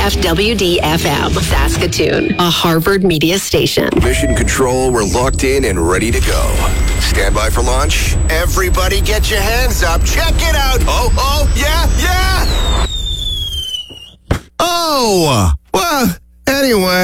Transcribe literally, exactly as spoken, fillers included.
F W D F M, Saskatoon, a Harvard media station. Mission Control, we're locked in and ready to go. Stand by for launch. Everybody get your hands up. Check it out. Oh, oh, yeah, yeah.